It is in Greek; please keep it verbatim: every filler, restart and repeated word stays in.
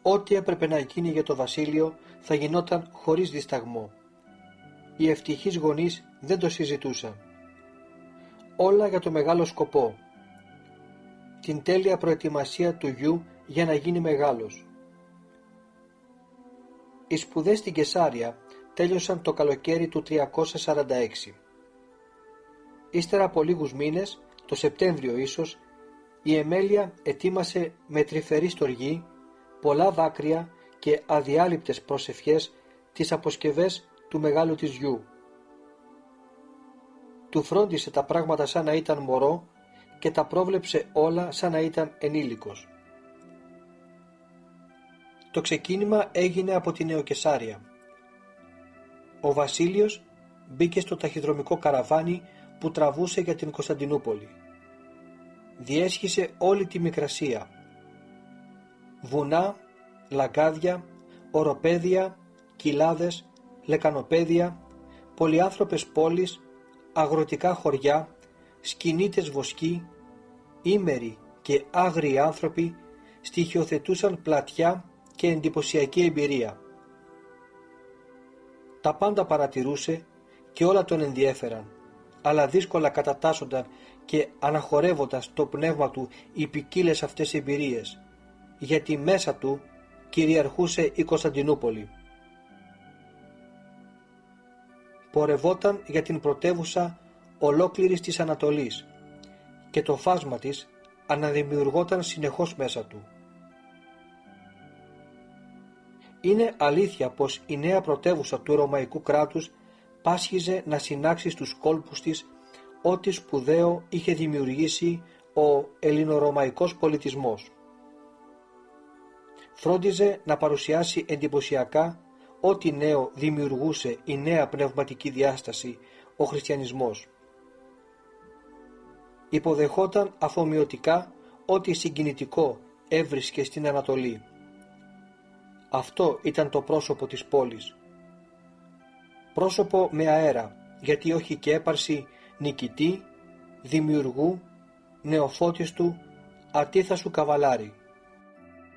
ό,τι έπρεπε να γίνει για το βασίλειο θα γινόταν χωρίς δισταγμό. Οι ευτυχείς γονείς δεν το συζητούσαν. Όλα για το μεγάλο σκοπό, την τέλεια προετοιμασία του γιου για να γίνει μεγάλος. Οι σπουδές στην Κεσάρια τέλειωσαν το καλοκαίρι του τριακόσια σαράντα έξι. Ύστερα από λίγους μήνες, το Σεπτέμβριο ίσως, η Εμέλεια ετοίμασε με τρυφερή στοργή, πολλά δάκρυα και αδιάλειπτες προσευχές τις αποσκευές του μεγάλου της γιου. Του φρόντισε τα πράγματα σαν να ήταν μωρό και τα πρόβλεψε όλα σαν να ήταν ενήλικος. Το ξεκίνημα έγινε από τη Νεοκεσάρια. Ο Βασίλειος μπήκε στο ταχυδρομικό καραβάνι που τραβούσε για την Κωνσταντινούπολη. Διέσχισε όλη τη Μικρασία. Βουνά, λαγκάδια, οροπέδια, κοιλάδες, λεκανοπέδια, πολυάνθρωπες πόλεις, αγροτικά χωριά, σκηνίτες βοσκοί, ήμεροι και άγριοι άνθρωποι στοιχειοθετούσαν πλατιά και εντυπωσιακή εμπειρία. Τα πάντα παρατηρούσε και όλα τον ενδιέφεραν, αλλά δύσκολα κατατάσσονταν και αναχορεύονταν στο πνεύμα του οι ποικίλες αυτές εμπειρίες, γιατί μέσα του κυριαρχούσε η Κωνσταντινούπολη. Πορευόταν για την πρωτεύουσα ολόκληρης της Ανατολής και το φάσμα της αναδημιουργόταν συνεχώς μέσα του. Είναι αλήθεια πως η νέα πρωτεύουσα του Ρωμαϊκού κράτους πάσχιζε να συνάξει στους κόλπους της ό,τι σπουδαίο είχε δημιουργήσει ο ελληνορωμαϊκός πολιτισμός. Φρόντιζε να παρουσιάσει εντυπωσιακά ό,τι νέο δημιουργούσε η νέα πνευματική διάσταση, ο χριστιανισμός. Υποδεχόταν αφομοιωτικά ό,τι συγκινητικό έβρισκε στην Ανατολή. Αυτό ήταν το πρόσωπο της πόλης. Πρόσωπο με αέρα, γιατί όχι και έπαρση νικητή, δημιουργού, νεοφώτιστου, ατίθασου καβαλάρη.